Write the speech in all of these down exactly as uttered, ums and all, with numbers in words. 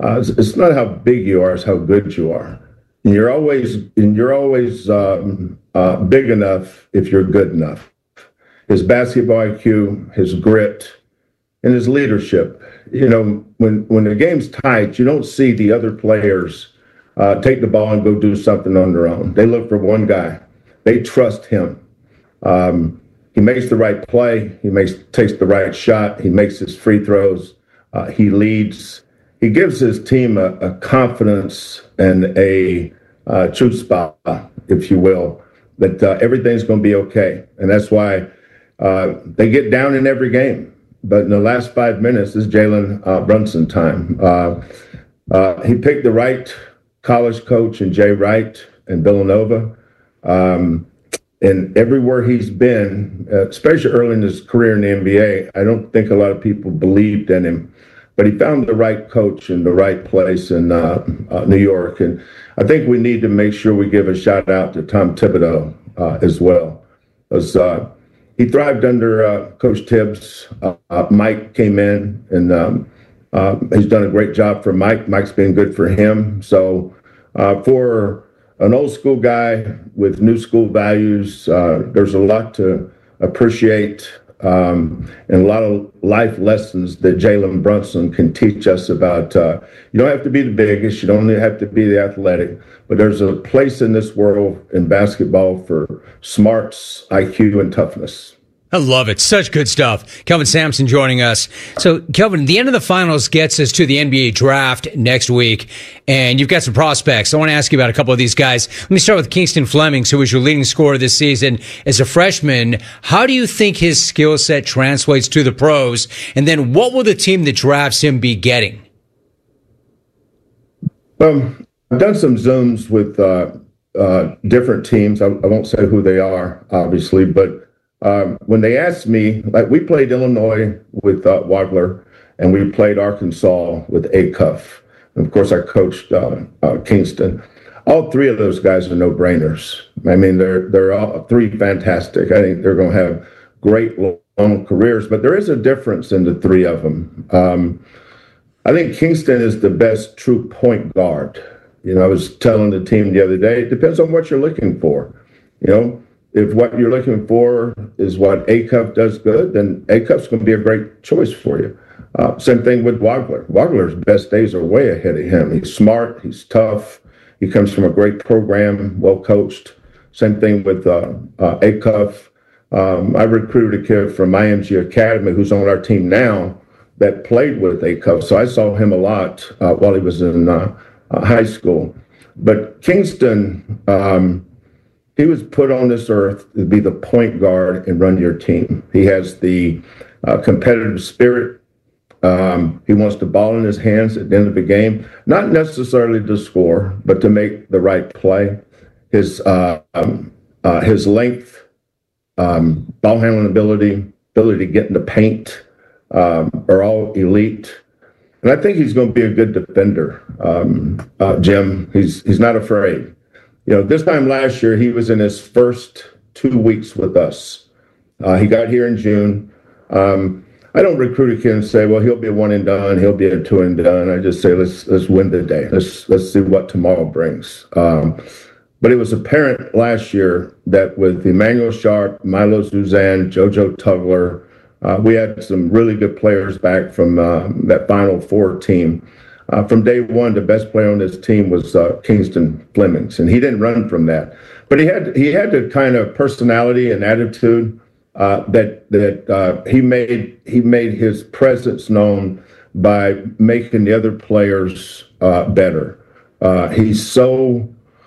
Uh, it's, it's not how big you are; it's how good you are. And you're always and you're always um, uh, big enough if you're good enough. His basketball I Q, his grit, and his leadership. You know, when when the game's tight, you don't see the other players uh, take the ball and go do something on their own. They look for one guy. They trust him. Um, he makes the right play. He makes takes the right shot. He makes his free throws. Uh, he leads. He gives his team a, a confidence and a uh, true spot, if you will, that uh, everything's going to be okay. And that's why uh, they get down in every game. But in the last five minutes, this is Jalen uh, Brunson time. Uh, uh, he picked the right college coach in Jay Wright and Villanova. Um, and everywhere he's been, uh, especially early in his career in the N B A, I don't think a lot of people believed in him. But he found the right coach in the right place in uh, uh, New York. And I think we need to make sure we give a shout out to Tom Thibodeau uh, as well. Because uh, he thrived under uh, Coach Tibbs. Uh, uh, Mike came in, and um, uh, he's done a great job for Mike. Mike's been good for him. So uh, for an old school guy with new school values, uh, there's a lot to appreciate. Um, and a lot of life lessons that Jalen Brunson can teach us about. Uh, you don't have to be the biggest. You don't have to be the athletic. But there's a place in this world in basketball for smarts, I Q, and toughness. I love it. Such good stuff. Kelvin Sampson joining us. So, Kelvin, the end of the finals gets us to the N B A draft next week, and you've got some prospects. I want to ask you about a couple of these guys. Let me start with Kingston Flemings, who was your leading scorer this season as a freshman. How do you think his skill set translates to the pros? And then what will the team that drafts him be getting? Um, I've done some Zooms with uh, uh, different teams. I, I won't say who they are, obviously, but Um, when they asked me, like we played Illinois with uh, Wagler, and we played Arkansas with Acuff. And of course, I coached uh, uh, Kingston. All three of those guys are no-brainers. I mean, they're they're all three fantastic. I think they're going to have great long careers, but there is a difference in the three of them. Um, I think Kingston is the best true point guard. You know, I was telling the team the other day, it depends on what you're looking for. You know, if what you're looking for is what Acuff does good, then Acuff's going to be a great choice for you. Uh, same thing with Wagler. Wagler's best days are way ahead of him. He's smart. He's tough. He comes from a great program, well coached. Same thing with uh, uh, Acuff. Um, I recruited a kid from I M G Academy who's on our team now that played with Acuff. So I saw him a lot uh, while he was in uh, uh, high school. But Kingston, um, he was put on this earth to be the point guard and run your team. He has the uh, competitive spirit. Um, he wants the ball in his hands at the end of the game, not necessarily to score, but to make the right play. His uh, um, uh, his length, um, ball handling ability, ability to get in the paint um, are all elite. And I think he's going to be a good defender, um, uh, Jim. He's he's not afraid. You know, this time last year, he was in his first two weeks with us. Uh, he got here in June. Um, I don't recruit a kid and say, well, he'll be a one and done, he'll be a two and done. I just say, let's let's win the day. Let's let's see what tomorrow brings. Um, but it was apparent last year that with Emmanuel Sharp, Milo Suzanne, JoJo Tugler, uh, we had some really good players back from uh, that Final Four team. Uh, from day one, the best player on this team was uh, Kingston Flemings, and he didn't run from that. But he had he had the kind of personality and attitude uh, that that uh, he made he made his presence known by making the other players uh, better. Uh, he's so,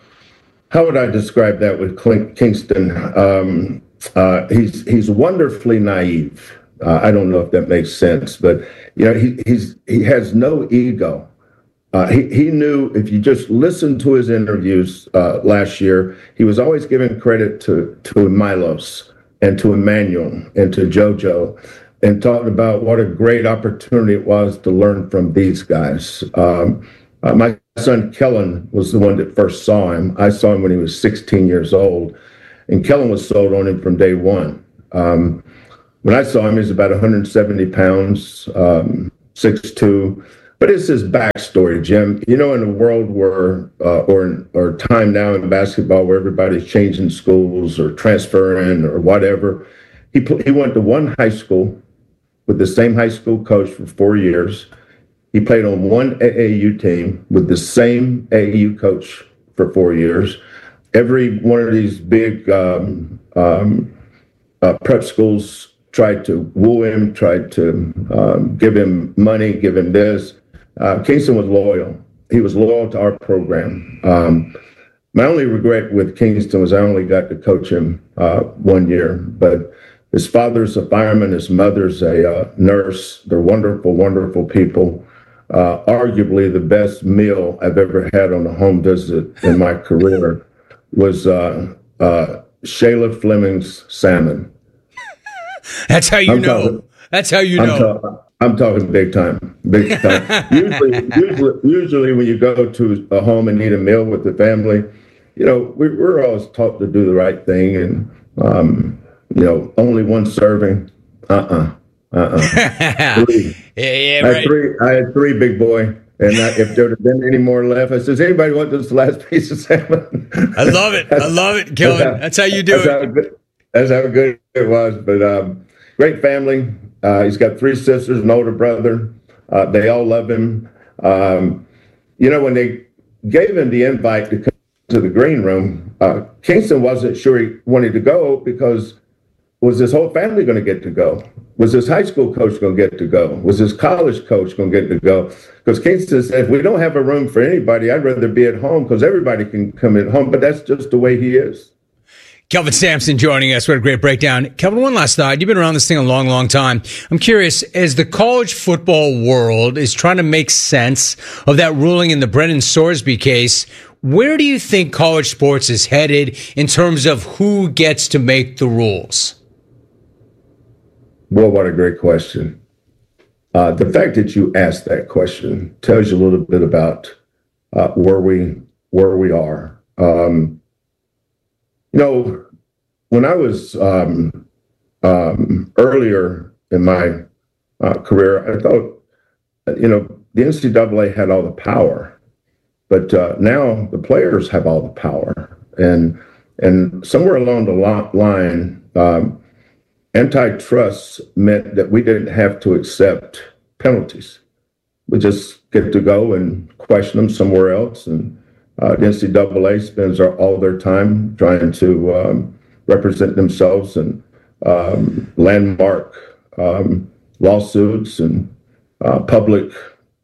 how would I describe that with Clint Kingston? Um, uh, he's he's wonderfully naive. Uh, I don't know if that makes sense, but you know he he's he has no ego. Uh, he, he knew if you just listened to his interviews uh, last year, he was always giving credit to, to Milos and to Emmanuel and to JoJo and talking about what a great opportunity it was to learn from these guys. Um, uh, my son Kellen was the one that first saw him. I saw him when he was sixteen years old, and Kellen was sold on him from day one. Um, when I saw him, he was about one hundred seventy pounds, um, six two. but it's his backstory, Jim. You know, in a world where, uh, or or time now in basketball where everybody's changing schools or transferring or whatever, he he went to one high school with the same high school coach for four years. He played on one A A U team with the same A A U coach for four years. Every one of these big um, um, uh, prep schools tried to woo him, tried to um, give him money, give him this. Uh, Kingston was loyal. He was loyal to our program. Um, my only regret with Kingston was I only got to coach him uh, one year, but his father's a fireman, his mother's a uh, nurse. They're wonderful, wonderful people. Uh, arguably the best meal I've ever had on a home visit in my career was uh, uh, Shayla Fleming's salmon. That's how you I'm know. Talking, That's how you I'm know. Ta- I'm talking big time, big time. usually, usually, usually when you go to a home and eat a meal with the family, you know, we, we're always taught to do the right thing, and um, you know, only one serving. Uh-uh. Uh-uh. Three. yeah, yeah, I right. had three. I had three, big boy. And I, if there had been any more left, I said, "Does anybody want this last piece of salmon?" I love it. I love it, Kelvin. That's how you do that's it. How good, that's how good it was. But um, great family. Uh, he's got three sisters, an older brother. Uh, they all love him. Um, you know, when they gave him the invite to come to the green room, uh, Kingston wasn't sure he wanted to go because was his whole family going to get to go? Was his high school coach going to get to go? Was his college coach going to get to go? Because Kingston said, if we don't have a room for anybody, I'd rather be at home because everybody can come at home. But that's just the way he is. Kelvin Sampson joining us. What a great breakdown. Kelvin, one last thought. You've been around this thing a long, long time. I'm curious, as the college football world is trying to make sense of that ruling in the Brendan Sorsby case, where do you think college sports is headed in terms of who gets to make the rules? Well, what a great question. Uh, the fact that you asked that question tells you a little bit about uh, where we where we are. Um, you know, when I was um, um, earlier in my uh, career, I thought, you know, the N C double A had all the power, but uh, now the players have all the power, and and somewhere along the line. Um, Antitrust meant that we didn't have to accept penalties. We just get to go and question them somewhere else. And uh, the N C double A spends our, all their time trying to um, represent themselves in um, landmark um, lawsuits and uh, public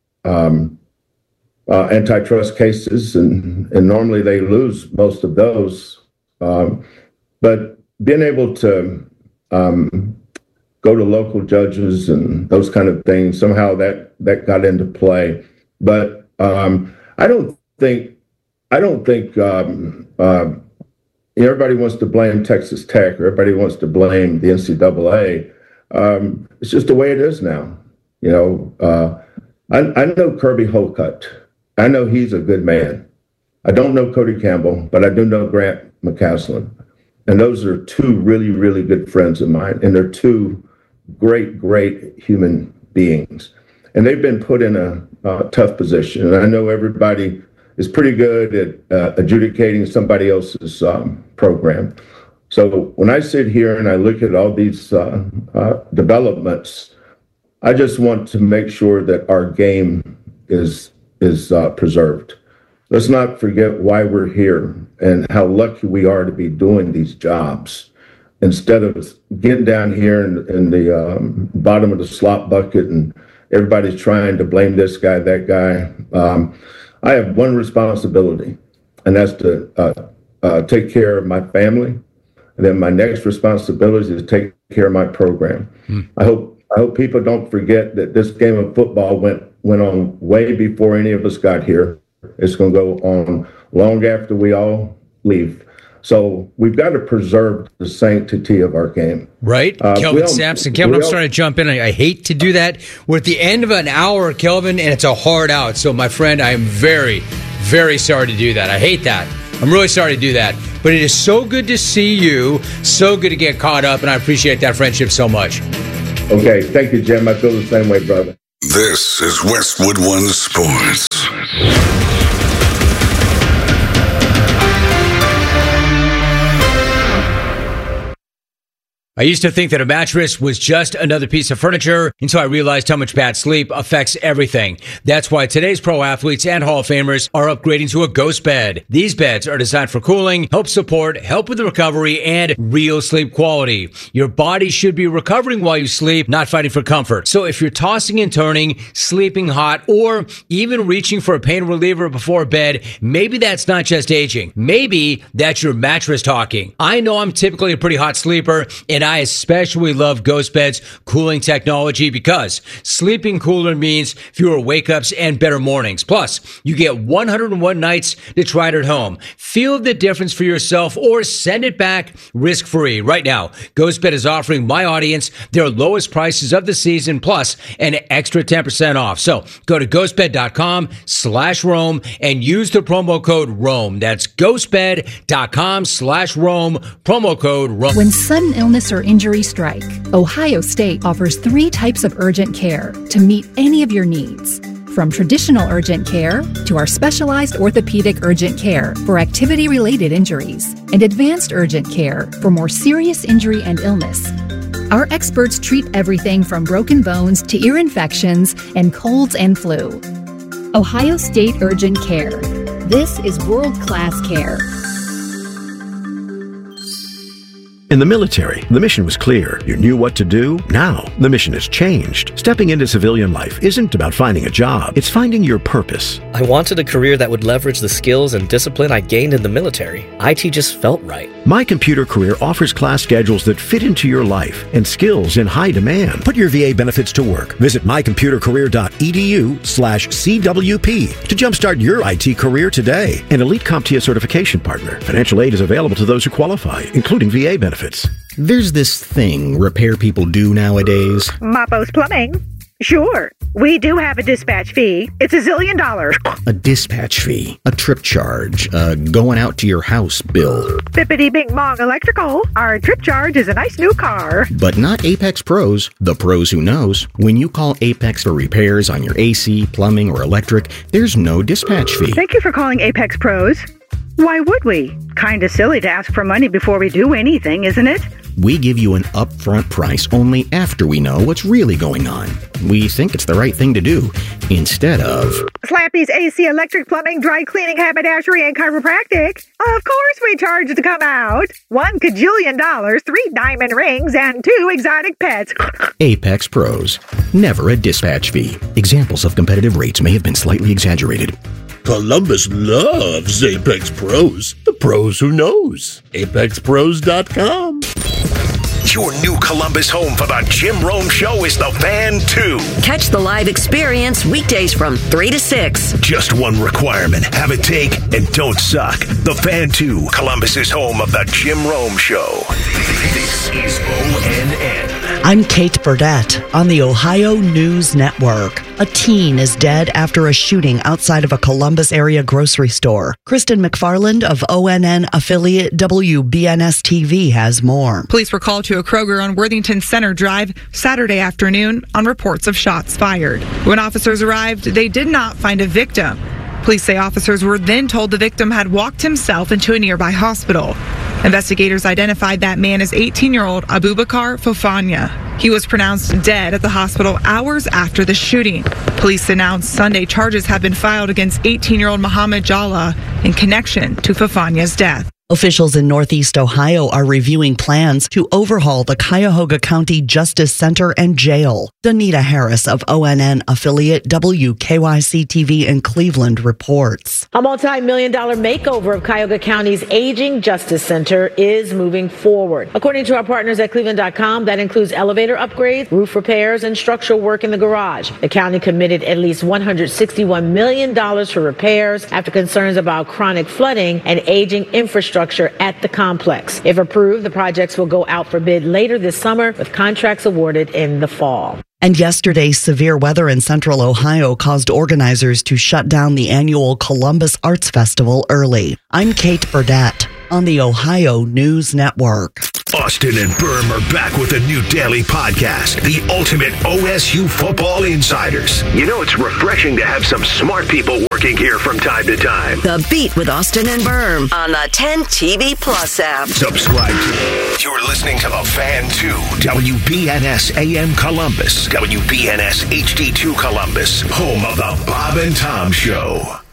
um, uh, antitrust cases. And, and normally they lose most of those. Um, but being able to Um, go to local judges and those kind of things. Somehow that that got into play, but um, I don't think I don't think um, uh, everybody wants to blame Texas Tech or everybody wants to blame the N C double A. Um, it's just the way it is now. You know, uh, I, I know Kirby Holcutt. I know he's a good man. I don't know Cody Campbell, but I do know Grant McCaslin. And those are two really, really good friends of mine. And they're two great, great human beings. And they've been put in a uh, tough position. And I know everybody is pretty good at uh, adjudicating somebody else's um, program. So when I sit here and I look at all these uh, uh, developments, I just want to make sure that our game is, is uh, preserved. Let's not forget why we're here and how lucky we are to be doing these jobs instead of getting down here in, in the um, bottom of the slop bucket and everybody's trying to blame this guy, that guy. Um, I have one responsibility, and that's to uh, uh, take care of my family. And then my next responsibility is to take care of my program. Hmm. I hope I hope people don't forget that this game of football went went on way before any of us got here. It's going to go on long after we all leave. So we've got to preserve the sanctity of our game. Right. Uh, Kelvin Sampson. Kelvin, I'm starting to jump in. I, I hate to do that. We're at the end of an hour, Kelvin, and it's a hard out. So, my friend, I am very, very sorry to do that. I hate that. I'm really sorry to do that. But it is so good to see you. So good to get caught up, and I appreciate that friendship so much. Okay. Thank you, Jim. I feel the same way, brother. This is Westwood One Sports. I used to think that a mattress was just another piece of furniture until I realized how much bad sleep affects everything. That's why today's pro athletes and Hall of Famers are upgrading to a Ghost bed. These beds are designed for cooling, help support, help with the recovery, and real sleep quality. Your body should be recovering while you sleep, not fighting for comfort. So if you're tossing and turning, sleeping hot, or even reaching for a pain reliever before bed, maybe that's not just aging. Maybe that's your mattress talking. I know I'm typically a pretty hot sleeper, and I especially love Ghost Bed's cooling technology because sleeping cooler means fewer wake-ups and better mornings. Plus, you get one hundred one nights to try it at home. Feel the difference for yourself or send it back risk-free. Right now, Ghost Bed is offering my audience their lowest prices of the season plus an extra ten percent off. So go to ghostbed.com slash Rome and use the promo code Rome. That's ghostbed.com slash Rome, promo code Rome. When sudden illness or injury strike, Ohio State offers three types of urgent care to meet any of your needs. From traditional urgent care to our specialized orthopedic urgent care for activity-related injuries and advanced urgent care for more serious injury and illness. Our experts treat everything from broken bones to ear infections and colds and flu. Ohio State Urgent Care. This is world-class care. In the military, the mission was clear. You knew what to do. Now, the mission has changed. Stepping into civilian life isn't about finding a job. It's finding your purpose. I wanted a career that would leverage the skills and discipline I gained in the military. I T just felt right. My Computer Career offers class schedules that fit into your life and skills in high demand. Put your V A benefits to work. Visit mycomputercareer.edu slash CWP to jumpstart your I T career today. An Elite CompTIA certification partner. Financial aid is available to those who qualify, including V A benefits. There's this thing repair people do nowadays. Mapo's Plumbing. Sure, we do have a dispatch fee. It's a zillion dollars. A dispatch fee, a trip charge, a going out to your house bill. Bippity Bing Bong Electrical. Our trip charge is a nice new car. But not Apex Pros, the pros who knows. When you call Apex for repairs on your A C, plumbing, or electric, there's no dispatch fee. Thank you for calling Apex Pros. Why would we? Kinda silly to ask for money before we do anything, isn't it? We give you an upfront price only after we know what's really going on. We think it's the right thing to do, instead of Slappy's A C, electric, plumbing, dry cleaning, haberdashery, and chiropractic. Of course we charge to come out. One cajillion dollars, three diamond rings, and two exotic pets. Apex Pros. Never a dispatch fee. Examples of competitive rates may have been slightly exaggerated. Columbus loves Apex Pros. The pros who knows. apex pros dot com. Your new Columbus home for the Jim Rome Show is the Fan two. Catch the live experience weekdays from three to six. Just one requirement. Have a take and don't suck. The Fan two, Columbus's home of the Jim Rome Show. This is O N N. I'm Kate Burdett on the Ohio News Network. A teen is dead after a shooting outside of a Columbus area grocery store. Kristen McFarland of O N N affiliate W B N S T V has more. Police were called to a Kroger on Worthington Center Drive Saturday afternoon on reports of shots fired. When officers arrived, they did not find a victim. Police say officers were then told the victim had walked himself into a nearby hospital. Investigators identified that man as eighteen-year-old Abubakar Fofana. He was pronounced dead at the hospital hours after the shooting. Police announced Sunday charges have been filed against eighteen-year-old Muhammad Jalla in connection to Fofana's death. Officials in Northeast Ohio are reviewing plans to overhaul the Cuyahoga County Justice Center and Jail. Danita Harris of O N N affiliate W K Y C T V in Cleveland reports. A multi-million dollar makeover of Cuyahoga County's aging Justice Center is moving forward. According to our partners at Cleveland dot com, that includes elevator upgrades, roof repairs, and structural work in the garage. The county committed at least one hundred sixty-one million dollars for repairs after concerns about chronic flooding and aging infrastructure at the complex. If approved, the projects will go out for bid later this summer with contracts awarded in the fall. And yesterday, severe weather in central Ohio caused organizers to shut down the annual Columbus Arts Festival early. I'm Kate Burdett on the Ohio News Network. Austin and Berm are back with a new daily podcast, the Ultimate O S U Football Insiders. You know, it's refreshing to have some smart people working here from time to time. The Beat with Austin and Berm on the ten T V Plus app. Subscribe to. You're listening to The Fan two, W B N S A M Columbus, W B N S H D two Columbus, home of the Bob and Tom Show.